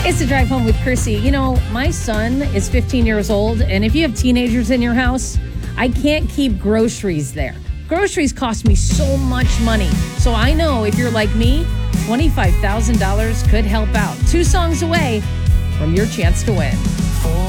It's a drive home with Chrissy. You know, my son is 15 years old, and if you have teenagers in your house, I can't keep groceries there. Groceries cost me so much money. So I know if you're like me, $25,000 could help out. 2 songs away from your chance to win.